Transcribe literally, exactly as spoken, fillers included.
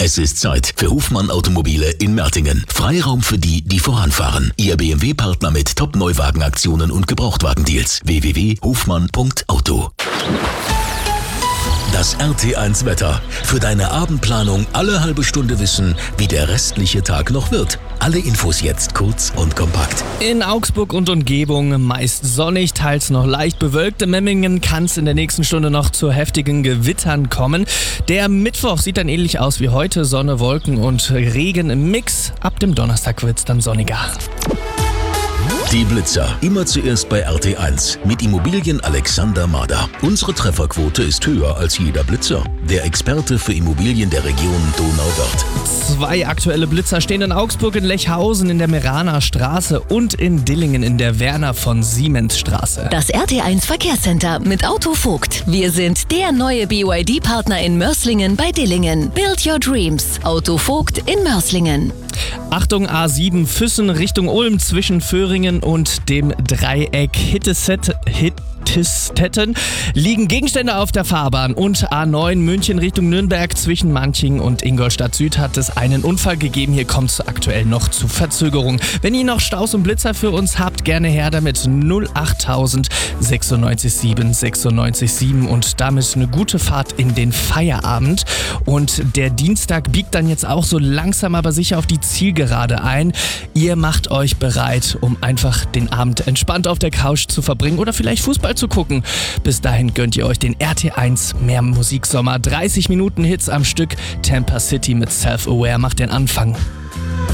Es ist Zeit für Hofmann Automobile in Mertingen. Freiraum für die, die voranfahren. Ihr B M W-Partner mit Top-Neuwagenaktionen und Gebrauchtwagendeals. w w w punkt hofmann punkt auto. Das R T eins Wetter. Für deine Abendplanung alle halbe Stunde wissen, wie der restliche Tag noch wird. Alle Infos jetzt kurz und kompakt. In Augsburg und Umgebung meist sonnig, teils noch leicht bewölkt. In Memmingen kann es in der nächsten Stunde noch zu heftigen Gewittern kommen. Der Mittwoch sieht dann ähnlich aus wie heute. Sonne, Wolken und Regen im Mix. Ab dem Donnerstag wird es dann sonniger. Die Blitzer. Immer zuerst bei R T eins. Mit Immobilien Alexander Mader. Unsere Trefferquote ist höher als jeder Blitzer. Der Experte für Immobilien der Region Donauwörth. Zwei aktuelle Blitzer stehen in Augsburg, in Lechhausen in der Meraner Straße und in Dillingen in der Werner von Siemens Straße. Das R T eins Verkehrscenter mit Auto Vogt. Wir sind der neue B Y D-Partner in Mörs-Lingen bei Dillingen. Build your dreams. Auto Vogt in Mörs-Lingen. Achtung, A sieben Füssen Richtung Ulm zwischen Föhringen und dem Dreieck Hitteset, Hittestetten liegen Gegenstände auf der Fahrbahn, und A neun München Richtung Nürnberg zwischen Manching und Ingolstadt Süd hat es einen Unfall gegeben. Hier kommt es aktuell noch zu Verzögerung. Wenn ihr noch Staus und Blitzer für uns habt, gerne her damit null achttausend sechsundneunzig sieben sechsundneunzig sieben und damit eine gute Fahrt in den Feierabend. Und der Dienstag biegt dann jetzt auch so langsam aber sicher auf die Zielgerade ein. Ihr macht euch bereit, um einfach den Abend entspannt auf der Couch zu verbringen oder vielleicht Fußball zu gucken. Bis dahin gönnt ihr euch den R T eins Mehr Musiksommer. dreißig Minuten Hits am Stück. Tampa City mit Self-Aware macht den Anfang.